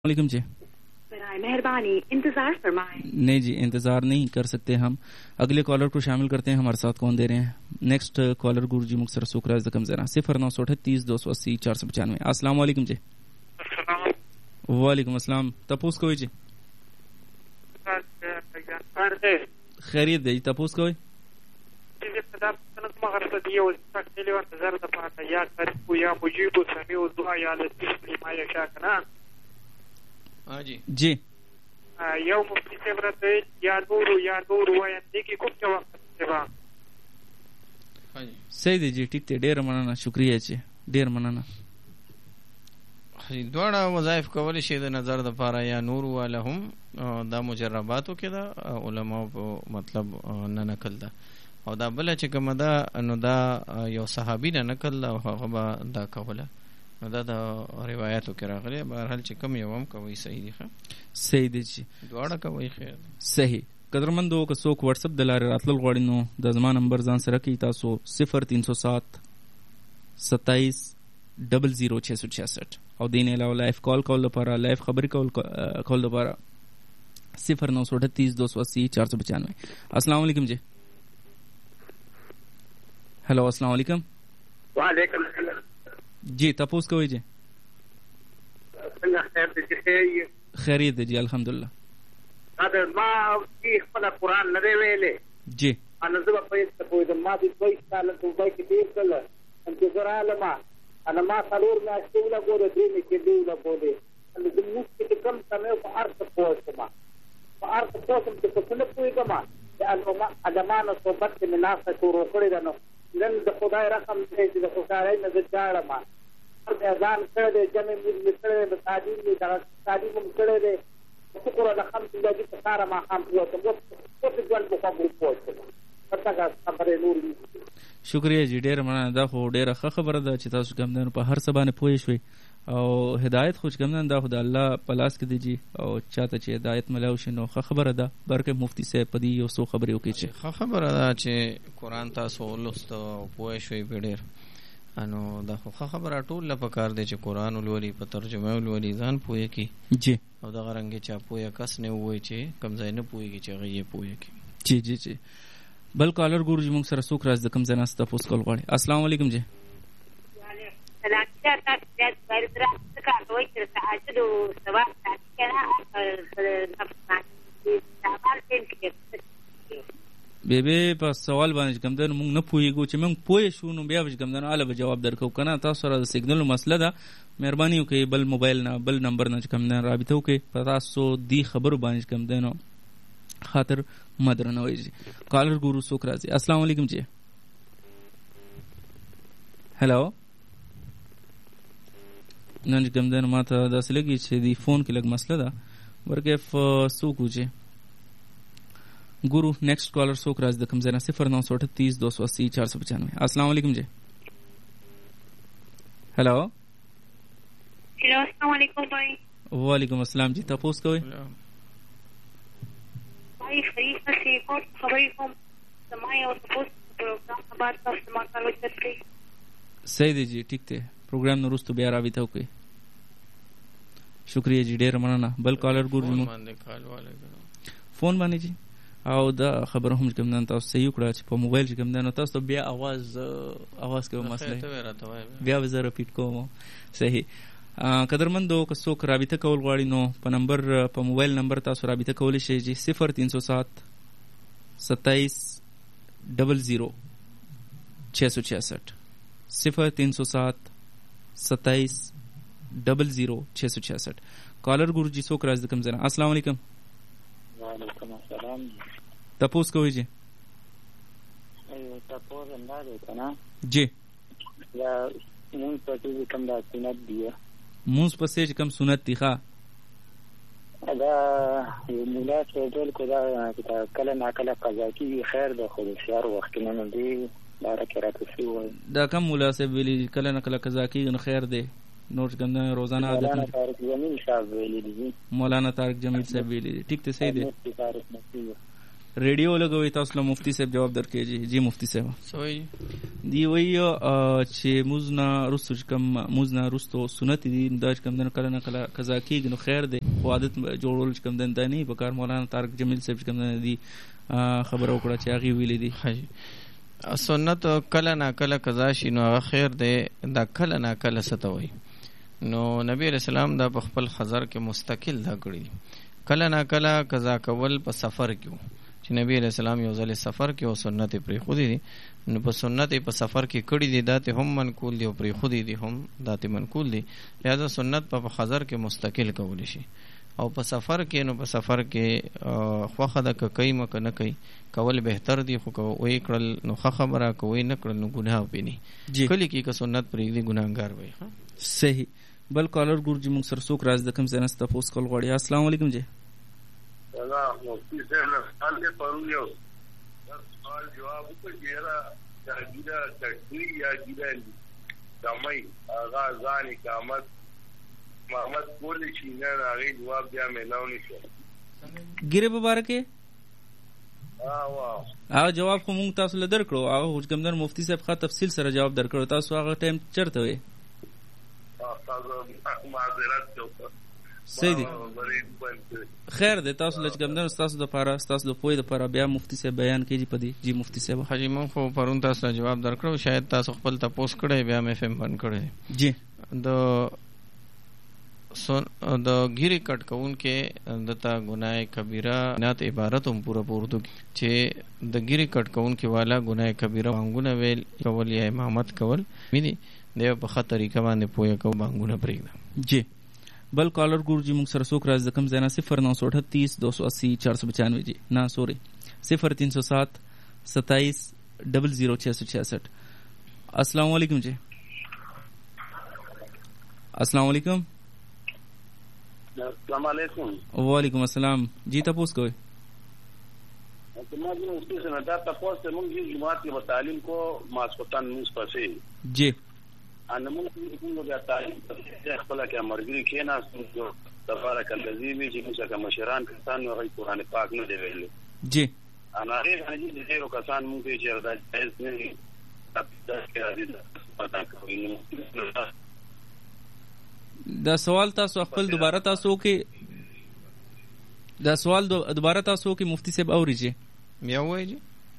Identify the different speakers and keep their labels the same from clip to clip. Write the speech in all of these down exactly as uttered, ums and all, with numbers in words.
Speaker 1: वालेकुम जी।
Speaker 2: मेहरबानी इंतजार फरमाएं।
Speaker 1: नहीं जी, इंतजार नहीं कर सकते हम। अगले कॉलर को शामिल करते हैं। हमारे साथ कौन दे रहे हैं? नेक्स्ट कॉलर गुरु जी मुक्सर सुखराज दकम जरा सिफर नौ सौ अठतीस दो सौ अस्सी चार सौ पचानवे। अस्सलाम वालेकुम जी। वालेकुम अस्सलाम। तपूस कोई जी खैरियत दे तपूस कोई
Speaker 3: जी
Speaker 1: जी
Speaker 3: یو مفتی صاحب راته یا نورو یا نورو وایم دغه کوم جواب دی.
Speaker 1: صحیح دی جی، ټیک دی، ډیر مننه، شکریہ چې ډیر مننه.
Speaker 3: دواړه وظایف کولی شي د نظر د پاره یا نور ولهم دا مجرباتو کې دا علماء په مطلب نه نقل ده او دا بل چې کوم دا نو دا یو صحابي نه نقل او هغه دا کوله نو دا د روایتو کې راغلي. بهرحال چې کوم یو هم کوي صحیح دی.
Speaker 1: صحیح دی جی،
Speaker 3: دواړه کوي خیر
Speaker 1: صحیح. قدرمندو که څوک واتس اپ د لارې راتلل غواړي نو د زما نمبر ځان سره کړئ تاسو صفر تین سو سات ستایس ډبل زیرو چھ سو چھیاسٹھ او دین علاوه لایف کال کول لپاره لایف خبري کول کول لپاره صفر نو سو اٹھتیس دو سو اسی چار سو پچانوے. السلام علیکم جی. हेलो अस्सलाम वालेकुम.
Speaker 4: वालेकुम सलाम
Speaker 1: जी तपोस कोई जी खैरियत है जी अल्हम्दुलिल्लाह.
Speaker 4: अदर मां की खला कुरान न दे वेले
Speaker 1: जी
Speaker 4: अन जब पे तो तो मां भी कोई साल तो भाई की देख कल हम के जरा लमा अन मां सलूर में स्कूल को दे दिन के दूर बोले अन जब मुक्त के कम समय को अर्थ पोस्ट मा अर्थ पोस्ट के तो सुन कोई कमा अन मां अदमान सोबत में नासा को रोकड़े दनो نن د خدای رقم دی چې د خدای نه د چاړه ما هر اذان کړی دی جمع مې کړی دی تعلیم مې د تعلیم مې کړی دی شکر الحمد لله چې ساره ما هم یو څه څه ځوان په خبرو پوهه پتاګه خبرې نور
Speaker 1: شکریہ جی ډیر مننه. دا خو ډیره ښه خبره ده چې تاسو کوم دنه په هر څه باندې پوه شئ او هدایت خو کوم نه دا خدای الله په لاس کې دی جی او چاته چې هدایت ملاو شي نو ښه خبره ده. برکه مفتی صاحب په دې یو څو خبرې وکړي چې
Speaker 3: ښه خبره ده چې قرآن تاسو ولوست او پوه شئ په ډیر انو دا خو ښه خبره ټول له پکار دی چې قرآن ولولي په ترجمه ولولي ځان پوهه کی
Speaker 1: جی
Speaker 3: او دا غرنګ چې پوهه کس نه وای چې کم ځای نه پوهیږي چې هغه یې پوهه کی.
Speaker 1: جی جی جی بل کالر ګورو چې موږ سره څوک راز د کم ځای ناسته پوس کول غواړي. السلام علیکم جی.
Speaker 2: سلام تاسو د بردر څخه دوی تر تعجد او سبا کنه
Speaker 1: به به په سوال باندې کوم دنه موږ نه پوهیږو چې موږ پوه شو نو بیا به کوم دنه اله جواب درکو کنه. تاسو سره د سیګنل مسله ده، مهرباني وکړئ بل موبایل نه بل نمبر نه کوم دنه رابطه وکړئ په تاسو دی خبرو باندې کوم دنه خاطر مدرنه وایي. کالر ګورو سوک راځي. السلام علیکم جی. هلو نن کوم دنه ماته د اصلي چې دی فون کې لګ مسله ده ورکه ف سوک وځي गुरु. नेक्स्ट कॉलर सोक राज दकम जना सिफर नौ सौ अठतीस दो सौ अस्सी चार सौ पचानवे. अस्सलाम वालेकुम जी. हेलो
Speaker 2: हेलो अस्सलाम वालेकुम भाई.
Speaker 1: वालेकुम अस्सलाम जी. तपोस कोई
Speaker 2: भाई खरीद से कोट खबरी को समाय और तपोस प्रोग्राम बात का इस्तेमाल कर सकते.
Speaker 1: सही दी जी ठीक थे. प्रोग्राम नुरुस्त बिया रावी था ओके. शुक्रिया जी ढेर मनाना. बल कॉलर गुरु फोन बानी जी او دا خبر هم کوم نه تاسو صحیح کړه چې په موبایل کې کوم نه تاسو بیا आवाज आवाज کې مسله بیا وزره ریپیټ کوم. صحیح. قدرمندو که څوک رابطه کول غواړي نو په نمبر په موبایل نمبر تاسو رابطه کولی شئ چې صفر تین سو سات ستایس ډبل زیرو چھ سو چھیاسٹھ صفر تین سو سات ستایس ډبل زیرو چھ سو چھیاسٹھ. کالر ګورو جی څوک راځي کوم ځای. السلام علیکم.
Speaker 4: وعلیکم السلام.
Speaker 1: تپوس کوي جی.
Speaker 4: ایو تپوس اندازه کنه
Speaker 1: جی
Speaker 4: یا مون په دې کوم دا سنت دی
Speaker 1: مونږ په سې کوم سنت دی ښا
Speaker 4: دا یو مولا چې ټول کو دا کله نا کله قضا کی خیر د خو شهر وخت نه دی بارک راته سی وای
Speaker 1: دا کوم مولا سے ویلی کله نا کله قضا کی خیر دی نوٹ کرنا روزانہ عادت
Speaker 4: مولانا طارق جمیل صاحب ویلی دی.
Speaker 1: مولانا طارق جمیل صاحب ویلی دی ٹھیک ته صحیح دی. ریډیو لګوي تاسو له مفتی صاحب جواب درکې. جی جی مفتی صاحب
Speaker 3: سوي
Speaker 1: دی وی چې موزنا رستو کم موزنا رستو سنت دي دا کم دنه کله نه کله قضا کیږي نو خیر دی، خو عادت جوړول کم دنه دا نه په کار. مولانا طارق جمیل صاحب کم دنه دی خبر وکړه چې هغه ویلي دي
Speaker 3: حاجی سنت کله نه کله قضا شي نو هغه خیر دی، دا کله نه کله ستوي. نو نبی رسول الله دا په خپل خزر کې مستقل دا کړی. کله نه کله قضا کول په سفر کې چې نبی علیہ السلام یو ځل سفر کې او سنت پرې خودي دي، نو په سنت په سفر کې کړي دي داته هم منقول دي او پرې خودي دي هم داته منقول دي. لہذا سنت په خزر کې مستقل کول شي او په سفر کې نو په سفر کې خوخه د کوي مکه نه کوي کول بهتر دي، خو کوي کړل نو خبره کوي نه کړل نو ګناه پېني کلی کې که سنت پرې دي ګناهګار وي.
Speaker 1: صحیح. بل کالر ګورجی موږ سره څوک راز د کوم ځای نه تاسو کول غواړي. السلام علیکم. جی
Speaker 5: سلام مفتی صاحب سوال ته پرون یو سوال جواب وکړی دا ګیرا تکلیف یا ګیرا دمای اغا ځان اقامت محمد کولی شي نه راغی جواب بیا ملاو نشو.
Speaker 1: ګیره مبارکه
Speaker 5: ها وا
Speaker 1: هغه جواب خو مونږ تاسو له درکړو، هغه حکمدار مفتی صاحب خا تفصیل سره جواب درکړو. تاسو هغه ټایم چرته وي؟
Speaker 5: تاسو معذرت وکړه.
Speaker 1: صحیح دی، خیر دی. تاسو لږ کم نه تاسو د پاره تاسو د پوی د پاره بیا مفتی صاحب بیان کیږي پدی. جی مفتی صاحب
Speaker 3: حاجی مون خو پرون تاسو جواب درکړو، شاید تاسو خپل تاسو کړی بیا مې فهم بند کړی.
Speaker 1: جی
Speaker 3: د سون د ګيري کټ کون کې دتا ګناه کبیره نات عبارت هم پورا پوردو چې د ګيري کټ کون کې والا ګناه کبیره وانګونه ویل کول یا امامت کول مینی دیو په خطر طریقه باندې پوهه کو وانګونه پرېږده.
Speaker 1: جی بل کالر ګورجی موږ سره څوک راز د کوم ځای نه صفر نو سو اٹھتیس دو سو اسی چار سو پچانوے. جی نه سوري صفر تین سو سات ستائیس ڈبل زیرو چھ سو چھیاسٹھ. السلام علیکم. جی السلام علیکم.
Speaker 5: السلام علیکم.
Speaker 1: وعلیکم السلام. جی تاسو کوی
Speaker 5: ما دې اوسې نه دا تاسو ته موږ یې جماعت کې تعلیم کو ماسوتان موږ پسې
Speaker 1: جی
Speaker 5: ان موږ کوم بیا تعلیم ته خپل کې مرګري کې نه سمجو تبارک الذی وی چې موږ کوم مشران کسان او قرآن پاک نه دی ویل.
Speaker 1: جی
Speaker 5: انا هغه باندې د ډیرو کسان موږ چې چیرته جایز نه تاسو کې راځي پتا کوي.
Speaker 1: دا سوال تاسو خپل دوباره تاسو کې دا سوال دوباره تاسو کې مفتی صاحب اوریږي
Speaker 3: بیا وایي.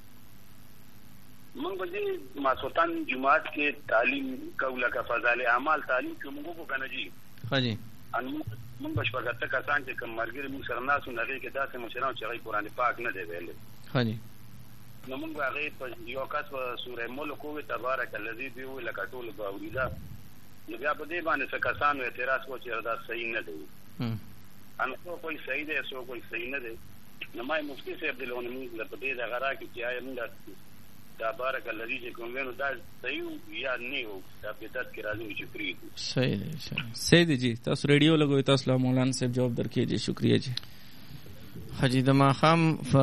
Speaker 5: موږ به ما سلطان جماعت کې تعلیم کوله کا فضائل اعمال تعلیم کې موږ کو کنه جی
Speaker 3: ها جی
Speaker 5: ان موږ بشپړه کسان چې کوم مرګري موږ سره ناسو نه کې داسې مشران چې قرآن پاک نه دی ویل.
Speaker 3: ها جی
Speaker 5: نو موږ هغه په یو کس په سورې ملک او تبارک الذی دی ویل کټول باوریدا نو بیا په دې باندې څه کسانو اعتراض وکړ چې دا صحیح نه دی. ان کو کوئی صحیح دی سو کوئی صحیح نه دی. نو ما مفتی صاحب دلونه موږ په دې د غرا کې چې آیا موږ دا بارک الذی چې کوم وینو دا صحیح یا نه او دا بدعت کې راځي چې فری دي.
Speaker 1: صحیح دی صحیح دی. جی تاسو ریډیو لګوي تاسو مولانا صاحب جواب درکې. جی شکریہ. جی
Speaker 3: حجی د ماخام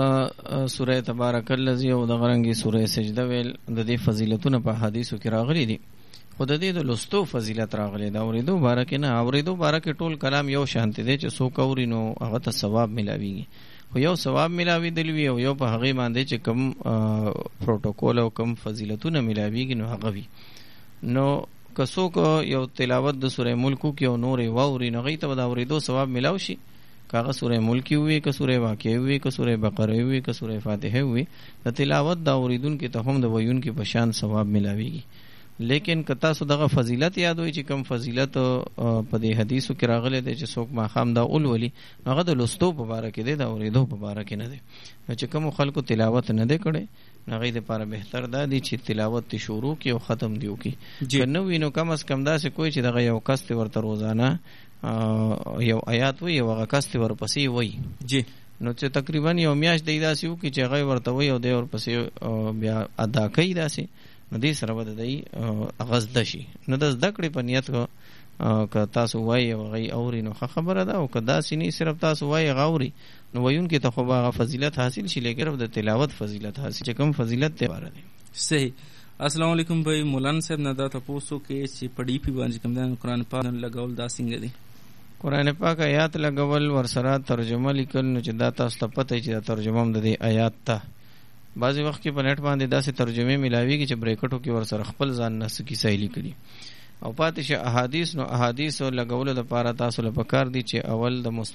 Speaker 3: ف سوره تبارک الذی او د غرنګي سوره سجده ویل د دې فضیلتونه په حدیثو کې راغلي دي. خود دې د لستو فضیلت راغلي دا اوریدو بارکه نه اوریدو بارکه ټول کلام یو شانتی دی چې سو کوري نو هغه ته ثواب ملاويږي. خو یو ثواب ملاوي دلوي او یو په هغه باندې چې کم پروتوکول او کم فضیلتونه ملاويږي نو هغه وي. نو کسو کو یو تلاوت د سوره ملک کې او نور واوري نو غي ته دا اوریدو ثواب ملاوي شي. کاغه سوره ملک وي که سوره واقع وي که سوره بقره وي که سوره فاتحه وي د تلاوت دا اوریدون کې ته هم د ویون کې بشان ثواب ملاويږي. لیکن کتا سو دغه فضیلت یاد وي چې کم فضیلت په دې حدیثو کې راغلي دي چې څوک ماخام دا اول ولي هغه د لستو په باره کې دی دا اوریدو په باره کې نه دی. چې کوم خلکو تلاوت نه دی کړي هغه د لپاره بهتر دا دی چې تلاوت شروع کی او ختم دیو کی. کنه وینو کم از کم دا سه کوئی چې دغه یو کس ورته روزانه یو آیات وي او هغه کس ورپسې وي.
Speaker 1: جی
Speaker 3: نو چې تقریبا یو میاش دی داسې کی چې هغه ورته وي او د ورپسې بیا ادا کوي داسې نو دې سره بده دی اغاز دشي. نو د زده کړې په نیت کو که تاسو وایي او غي اوري نو خبره ده او که داسې نه صرف تاسو وایي غاوري نو وایون کې ته خو هغه فضیلت حاصل شي لیکن د تلاوت فضیلت حاصل چې کوم فضیلت ته واره دي.
Speaker 1: صحیح. السلام علیکم بھائی مولانا صاحب نه دا تاسو کې چې پړی پی باندې کوم د قرآن پاک لګول دا څنګه دي؟
Speaker 3: قرآن پاک آیات لګول ورسره ترجمه لیکل نو چې دا تاسو ته پته چې دا ترجمه هم د دې آیات ته بعضې وخت کې په نیټ باندې داسې ترجمې ملاویږي چې بریکټو کې ورسره خپل ځان نه څه کیسه یې لیکلي او پاتې شه احادیث نو احادیثو لګولو دپاره تاسو له پکار دي چې اول د